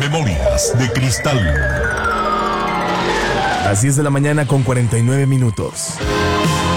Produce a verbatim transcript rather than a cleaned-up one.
Memorias de Cristal. Las diez de la mañana con cuarenta y nueve minutos.